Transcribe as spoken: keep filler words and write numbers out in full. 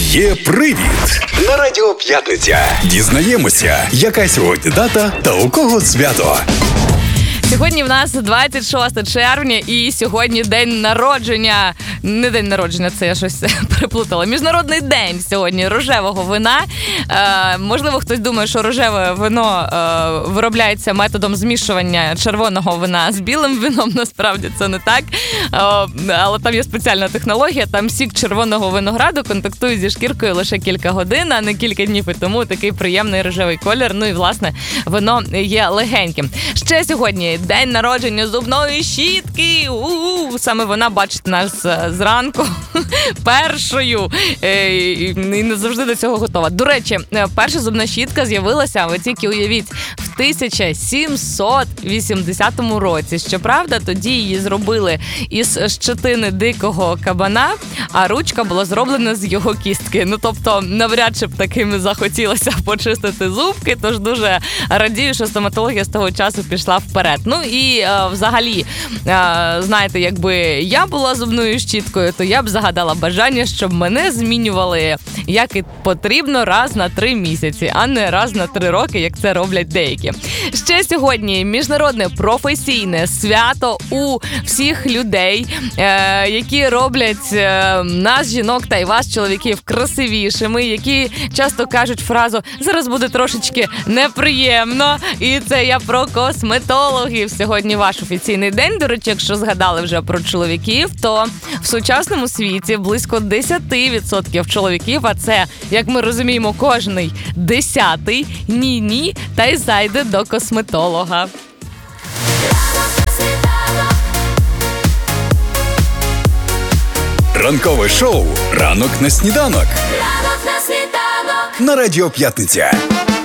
Є привід на Радіо П'ятниця. Дізнаємося, яка сьогодні дата та у кого свято. Сьогодні в нас двадцять шосте червня і сьогодні день народження. Не день народження, це я щось переплутала. Міжнародний день сьогодні рожевого вина. Е, можливо, хтось думає, що рожеве вино е, виробляється методом змішування червоного вина з білим вином. Насправді це не так. Е, але там є спеціальна технологія. Там сік червоного винограду контактує зі шкіркою лише кілька годин, а не кілька днів. І тому такий приємний рожевий колір. Ну і, власне, вино є легеньким. Ще сьогодні день народження зубної щітки. У-у-у. Саме вона бачить нас зранку першою і не завжди до цього готова. До речі, перша зубна щітка з'явилася, ви тільки уявіть, в тисяча сімсот вісімдесятому році. Щоправда, тоді її зробили із щетини дикого кабана, а ручка була зроблена з його кістки. Ну, тобто, навряд чи б такими захотілося почистити зубки, тож дуже радію, що стоматологія з того часу пішла вперед. Ну і е, взагалі, е, знаєте, якби я була зубною щіткою, то я б загадала бажання, щоб мене змінювали, як і потрібно, раз на три місяці, а не раз на три роки, як це роблять деякі. Ще сьогодні міжнародне професійне свято у всіх людей, е, які роблять е, нас, жінок, та й вас, чоловіків, красивішими, які часто кажуть фразу «зараз буде трошечки неприємно», і це я про косметологів. Сьогодні ваш офіційний день. До речі, якщо згадали вже про чоловіків, то в сучасному світі близько десять відсотків чоловіків, а це, як ми розуміємо, кожний десятий, ні-ні, та й зайде до косметолога. Ранкове шоу «Ранок на сніданок» Ранок на сніданок на Радіо П'ятниця.